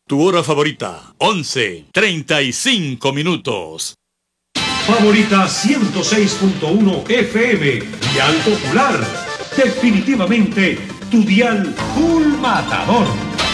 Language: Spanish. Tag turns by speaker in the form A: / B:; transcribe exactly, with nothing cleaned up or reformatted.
A: Tu hora favorita, once, treinta y cinco minutos.
B: Favorita ciento seis punto uno F M, dial popular. Definitivamente, tu dial full matador.